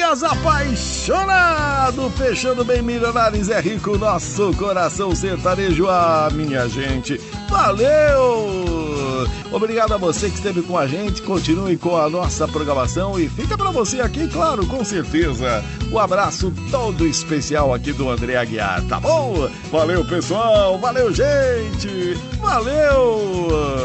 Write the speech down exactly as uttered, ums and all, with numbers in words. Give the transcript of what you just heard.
Dias apaixonado, fechando bem milionários é rico, nosso coração sertanejo, ah, minha gente, valeu! Obrigado a você que esteve com a gente, continue com a nossa programação e fica pra você aqui, claro, com certeza, o abraço todo especial aqui do André Aguiar, tá bom? Valeu, pessoal, valeu, gente, valeu!